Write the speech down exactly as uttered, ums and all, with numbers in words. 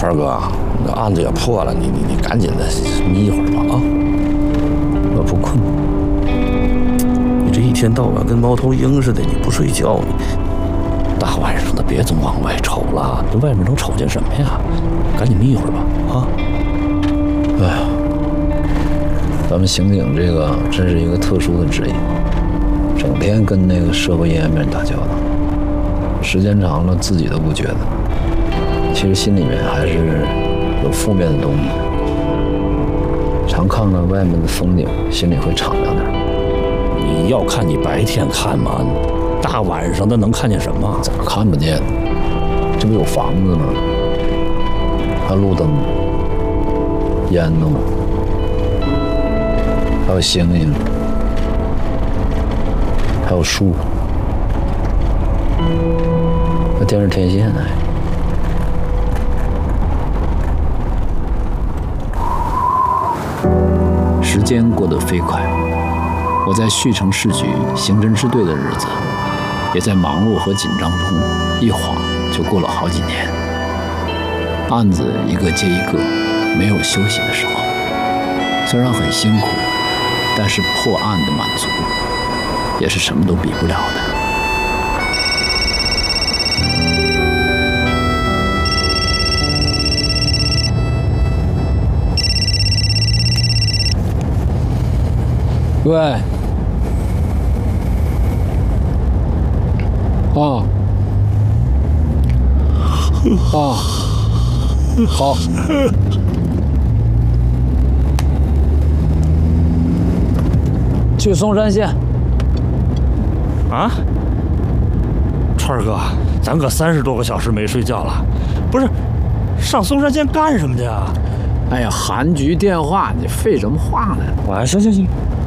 川哥，那案子也破了，你你你赶紧的眯一会儿吧啊！ 我不困。你这一天到晚跟猫头鹰似的，你不睡觉，你大晚上的别总往外瞅了，这外面能瞅见什么呀？赶紧眯一会儿吧啊！ 哎呀，咱们刑警这个真是一个特殊的职业，整天跟那个社会阴暗面打交道，时间长了自己都不觉得，其实心里面还是有负面的东西。常看看外面的风景，心里会敞亮点。 你要看你白天看吗？大晚上的能看见什么？ 咋看不见？这不有房子吗？还有路灯，烟囱，还有星星，还有树，还电视天线呢。时间过得飞快，我在旭城市局刑侦支队的日子，也在忙碌和紧张中，一晃就过了好几年。案子一个接一个，没有休息的时候。虽然很辛苦，但是破案的满足，也是什么都比不了的。喂，啊，啊，好，去松山县。 啊，川哥，咱可三十多个小时没睡觉了，不是，上松山县干什么去啊？ 哎呀，韩局电话，你废什么话呢？ 啊，行行行，